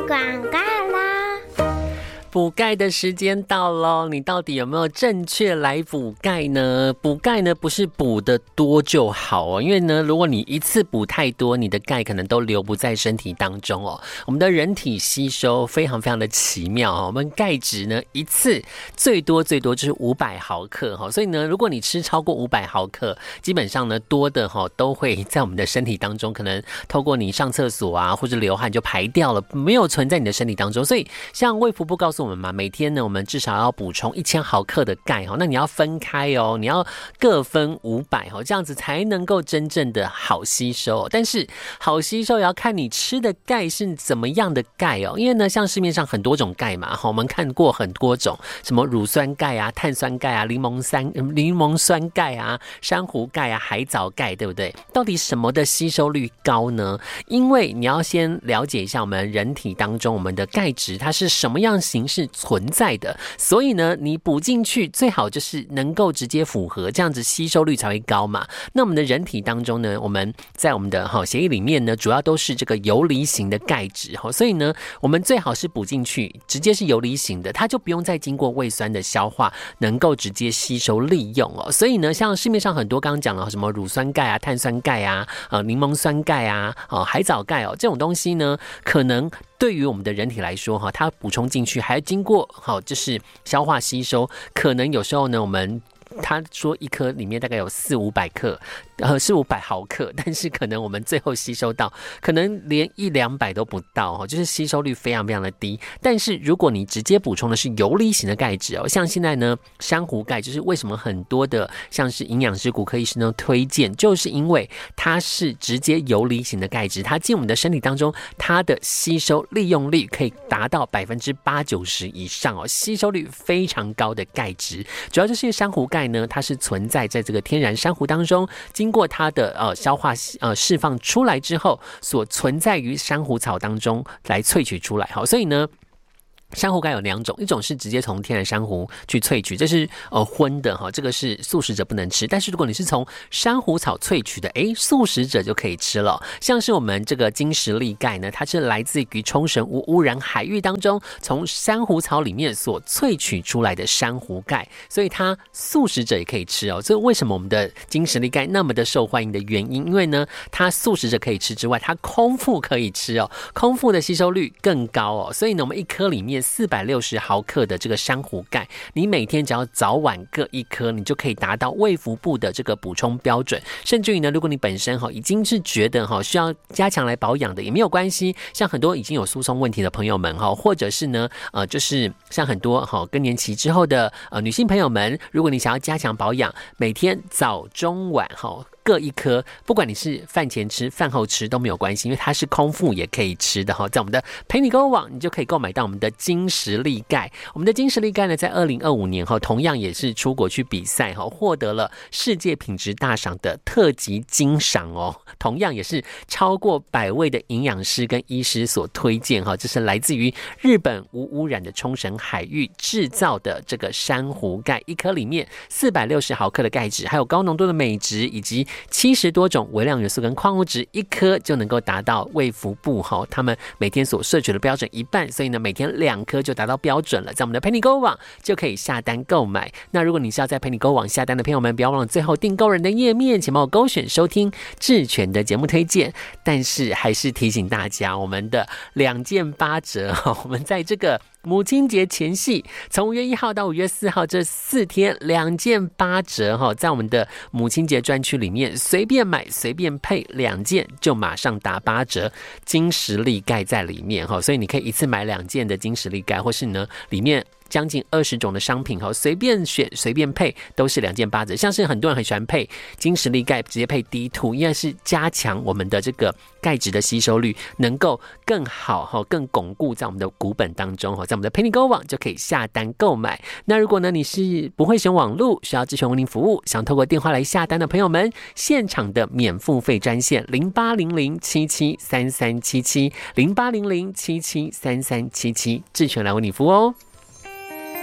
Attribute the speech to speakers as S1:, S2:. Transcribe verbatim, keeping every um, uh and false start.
S1: 广告啦。
S2: 补钙的时间到咯，你到底有没有正确来补钙呢？补钙呢不是补的多就好哦，因为呢如果你一次补太多，你的钙可能都留不在身体当中哦。我们的人体吸收非常非常的奇妙哦，我们钙质呢一次最多最多就是五百毫克哈，所以呢如果你吃超过五百毫克，基本上呢多的哈都会在我们的身体当中，可能透过你上厕所啊或者流汗就排掉了，没有存在你的身体当中。所以像卫福部告诉我们嘛，每天呢我们至少要补充一千毫克的钙，那你要分开哦，你要各分五百，这样子才能够真正的好吸收。但是好吸收也要看你吃的钙是怎么样的钙哦，因为呢像市面上很多种钙嘛，我们看过很多种，什么乳酸钙啊、碳酸钙啊、柠檬酸柠檬酸钙啊、珊瑚钙啊、海藻钙，对不对？到底什么的吸收率高呢？因为你要先了解一下我们人体当中我们的钙质它是什么样形式存在的，所以呢你补进去最好就是能够直接符合，这样子吸收率才会高嘛。那我们的人体当中呢，我们在我们的血液里面呢主要都是这个游离型的钙质，所以呢我们最好是补进去直接是游离型的，它就不用再经过胃酸的消化，能够直接吸收利用哦。所以呢像市面上很多刚刚讲了什么乳酸钙啊、碳酸钙啊、呃柠檬酸钙啊、呃海藻钙哦，这种东西呢可能对于我们的人体来说，它补充进去还要经过好就是消化吸收，可能有时候呢我们他说一颗里面大概有四五百克，呃，是五百毫克，但是可能我们最后吸收到，可能连一两百都不到，就是吸收率非常非常的低。但是如果你直接补充的是游离型的钙质哦，像现在呢，珊瑚钙就是为什么很多的像是营养师、骨科医生都推荐，就是因为它是直接游离型的钙质，它进我们的身体当中，它的吸收利用率可以达到百分之八九十以上哦，吸收率非常高的钙质，主要就是珊瑚钙呢，它是存在在这个天然珊瑚当中，经过它的呃消化呃释放出来之后，所存在于珊瑚草当中来萃取出来。好，所以呢。珊瑚钙有两种，一种是直接从天然珊瑚去萃取，这是呃荤的哈，这个是素食者不能吃。但是如果你是从珊瑚草萃取的，诶，素食者就可以吃了。像是我们这个金石粒钙呢，它是来自于冲绳无污染海域当中，从珊瑚草里面所萃取出来的珊瑚钙，所以它素食者也可以吃哦。这为什么我们的金石粒钙那么的受欢迎的原因？因为呢，它素食者可以吃之外，它空腹可以吃哦，空腹的吸收率更高哦。所以呢，我们一颗里面四百六十毫克的这个珊瑚钙，你每天只要早晚各一颗，你就可以达到卫福部的这个补充标准。甚至于呢，如果你本身已经是觉得需要加强来保养的，也没有关系。像很多已经有输送问题的朋友们，或者是呢，呃，就是像很多更年期之后的呃女性朋友们，如果你想要加强保养，每天早中晚各一颗，不管你是饭前吃、饭后吃都没有关系，因为它是空腹也可以吃的哈。在我们的陪你购物网，你就可以购买到我们的金石粒钙。我们的金石粒钙呢，在二零二五年哈，同样也是出国去比赛哈，获得了世界品质大赏的特级金赏哦。同样也是超过百位的营养师跟医师所推荐哈，这是来自于日本无污染的冲绳海域制造的这个珊瑚钙，一颗里面四百六十毫克的钙质，还有高浓度的镁质以及七十多种微量元素跟矿物质，一颗就能够达到卫福部他们每天所摄取的标准一半，所以呢每天两颗就达到标准了。在我们的陪你购物网就可以下单购买。那如果你是要在陪你购物网下单的朋友们，不要忘了最后订购人的页面请帮我勾选收听智权的节目推荐。但是还是提醒大家，我们的两件八折，我们在这个母亲节前夕，从五月一号到五月四号这四天两件八折，在我们的母亲节专区里面随便买随便配两件就马上打八折，金石粒钙在里面，所以你可以一次买两件的金石粒钙，或是呢里面将近二十种的商品，随便选随便配都是两件八折。像是很多人很喜欢配金石粒钙直接配 D 二， 因为是加强我们的这个钙质的吸收率，能够更好更巩固在我们的骨本当中，在我们的陪你购物网就可以下单购买。那如果呢你是不会选网路，需要智权为您服务，想透过电话来下单的朋友们，现场的免付费专线零八零零七七三三七七零八零零七七三三七七，智权来为你服务哦。